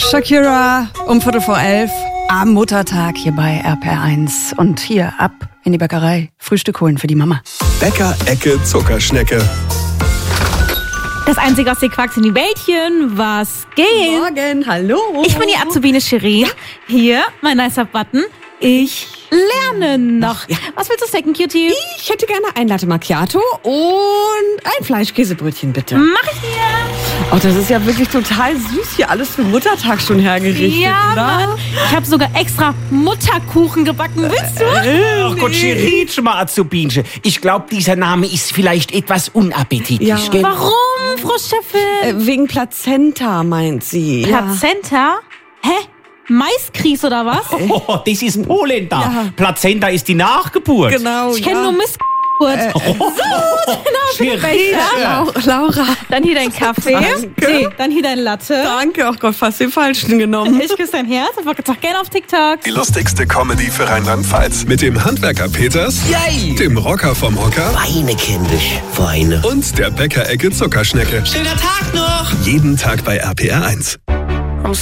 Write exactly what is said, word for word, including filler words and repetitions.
Shakira um Viertel vor elf am Muttertag hier bei R P R eins. Und hier ab in die Bäckerei. Frühstück holen für die Mama. Bäcker-Ecke Zuckerschnecke. Das einzige aus den Quacks in die Wäldchen. Was geht? Morgen, hallo. Ich bin die Azubine Shirin. Hier, mein nicer Button. Ich lerne noch. Ja. Was willst du snacken, Cutie? Ich hätte gerne ein Latte Macchiato und ein Fleischkäsebrötchen, bitte. Mach ich dir. Oh, das ist ja wirklich total süß hier alles für Muttertag schon hergerichtet. Ja, oder? Mann. Ich habe sogar extra Mutterkuchen gebacken. Willst du? Ach Gott, Shirin, mal Azubinchen. Ich glaube, dieser Name ist vielleicht etwas unappetitlich, Ja. gell? Warum, Frau Chefin? Äh, wegen Plazenta, meint sie. Plazenta? Hä? Maiskries oder was? Oh, das ist Polenta. Ja. Plazenta ist die Nachgeburt. Genau, Ich kenne ja. nur Missgeburt. Shirin. Ja, Lau- Laura. Dann hier dein Kaffee. Danke. Nee, dann hier dein Latte. Danke, oh Gott, fast den falschen genommen. Ich küsse dein Herz und folge doch gerne auf TikTok. Die lustigste Comedy für Rheinland-Pfalz. Mit dem Handwerker Peters, Yay! dem Rocker vom Hocker Weine kenn dich, Weine. und der Bäcker-Ecke Zuckerschnecke. Schöner Tag noch! Jeden Tag bei R P R eins.